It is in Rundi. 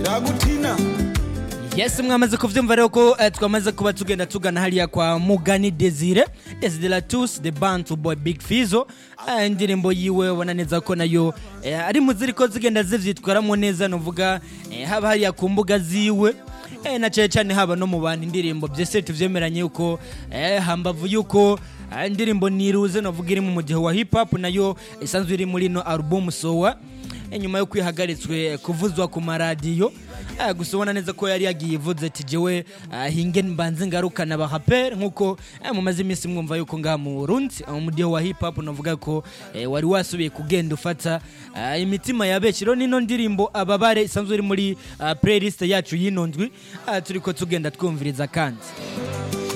iragutina. Yes, mwamaze kuvyumva rero ko twamaze kuba tugenda tugana hariya kwa Mugani Desire la tous the Bantu Boy Big Fizzo. Indirimbo yiwe ubona neza ko nayo ari muziriko zigenda zivyitwaramo neza, novuga haba hariya ku mbuga ziwe na cyane haba no mu bandi indirimbo byese tuvyemeranye yuko hambavu yuko indirimbo niruze novuga iri mu mugihe wa hip hop nayo isanzwe iri muri no album Sowa nyuma yo kwihagaritswe kuvuzwa ku maradiyo. Gusa ubona neza ko yari yagiye ivuze ati jewe hinge mbanze ngarukana ba rapper nkuko mumaze iminsi mwumva yuko ngaha mu Burundi mu mudiho wa hip hop novuga ko wari wasubiye kugenda ufata imitima yabeshiro. Nino ndirimbo Ababare isanzwe iri muri playlist yacu y'inondwi turiko tugenda twumviriza kandi